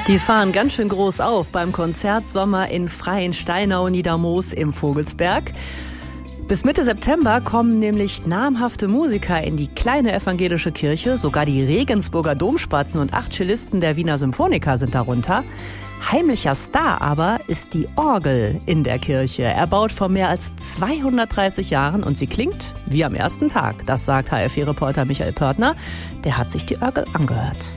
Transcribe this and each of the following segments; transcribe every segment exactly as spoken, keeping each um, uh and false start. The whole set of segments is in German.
Die fahren ganz schön groß auf beim Konzertsommer in Freiensteinau Niedermoos im Vogelsberg. Bis Mitte September kommen nämlich namhafte Musiker in die kleine evangelische Kirche. Sogar die Regensburger Domspatzen und acht Cellisten der Wiener Symphoniker sind darunter. Heimlicher Star aber ist die Orgel in der Kirche. Erbaut vor mehr als zweihundertdreißig Jahren und sie klingt wie am ersten Tag. Das sagt H R vier-Reporter Michael Pörtner. Der hat sich die Orgel angehört.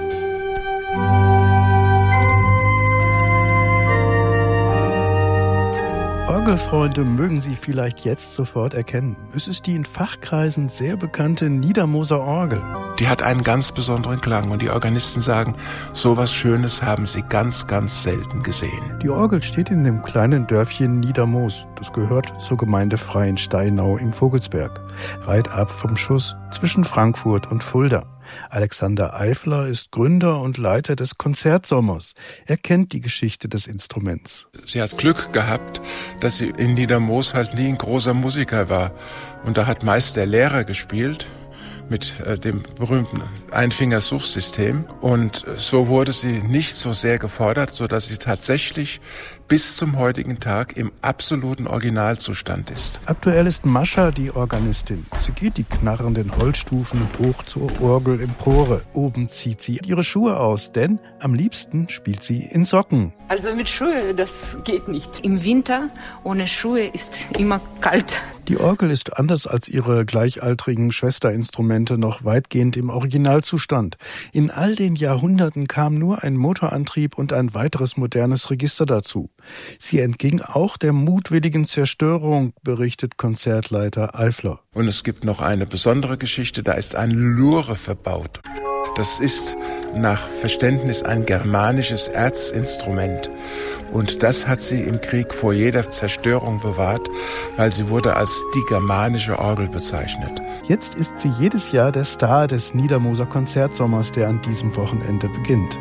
Orgelfreunde mögen sie vielleicht jetzt sofort erkennen. Es ist die in Fachkreisen sehr bekannte Niedermoser Orgel. Die hat einen ganz besonderen Klang und die Organisten sagen, so was Schönes haben sie ganz, ganz selten gesehen. Die Orgel steht in dem kleinen Dörfchen Niedermoos. Das gehört zur Gemeinde Freiensteinau im Vogelsberg. Weit ab vom Schuss zwischen Frankfurt und Fulda. Alexander Eifler ist Gründer und Leiter des Konzertsommers. Er kennt die Geschichte des Instruments. Sie hat Glück gehabt, dass sie in Niedermoos halt nie ein großer Musiker war. Und da hat meist der Lehrer gespielt mit äh, dem berühmten Einfingersuchsystem. Und so wurde sie nicht so sehr gefordert, sodass sie tatsächlich bis zum heutigen Tag im absoluten Originalzustand ist. Aktuell ist Mascha die Organistin. Sie geht die knarrenden Holzstufen hoch zur Orgelempore. Oben zieht sie ihre Schuhe aus, denn am liebsten spielt sie in Socken. Also mit Schuhe, das geht nicht. Im Winter ohne Schuhe ist immer kalt. Die Orgel ist anders als ihre gleichaltrigen Schwesterinstrumente noch weitgehend im Originalzustand. In all den Jahrhunderten kam nur ein Motorantrieb und ein weiteres modernes Register dazu. Sie entging auch der mutwilligen Zerstörung, berichtet Konzertleiter Eifler. Und es gibt noch eine besondere Geschichte, da ist ein Lure verbaut. Das ist nach Verständnis ein germanisches Erzinstrument. Und das hat sie im Krieg vor jeder Zerstörung bewahrt, weil sie wurde als die germanische Orgel bezeichnet. Jetzt ist sie jedes Jahr der Star des Niedermoser Konzertsommers, der an diesem Wochenende beginnt.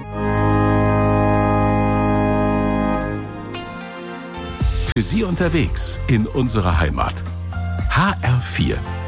Für Sie unterwegs in unserer Heimat. H R vier